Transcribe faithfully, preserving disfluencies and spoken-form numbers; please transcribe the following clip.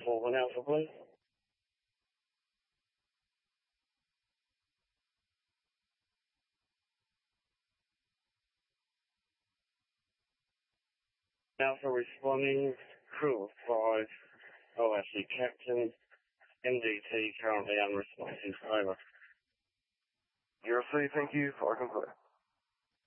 four one Alpha, please. Alpha responding, crew of five, oh actually Captain, M D T currently unresponsive, over. Zero three, thank you, flight complete.